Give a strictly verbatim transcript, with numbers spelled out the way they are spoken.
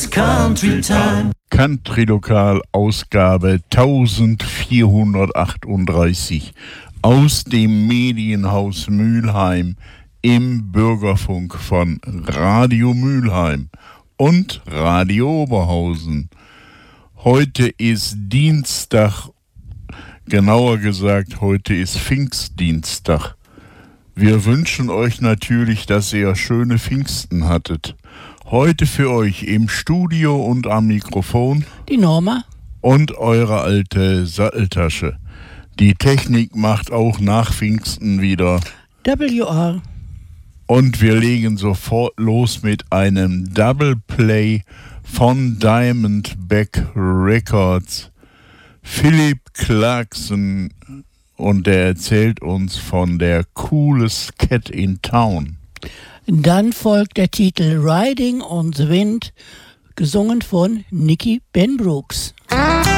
It's Country Time. Country Lokal Ausgabe vierzehnhundertachtunddreißig aus dem Medienhaus Mülheim im Bürgerfunk von Radio Mülheim und Radio Oberhausen. Heute ist Dienstag, genauer gesagt, heute ist Pfingstdienstag. Wir wünschen euch natürlich, dass ihr schöne Pfingsten hattet. Heute für euch im Studio und am Mikrofon die Norma und eure alte Satteltasche. Die Technik macht auch nach Pfingsten wieder W R. Und wir legen sofort los mit einem Double Play von Diamondback Records. Philip Clarkson, und der erzählt uns von der Coolest Cat in Town. Dann folgt der Titel Riding on the Wind, gesungen von Nicky Benbrooks. Ah!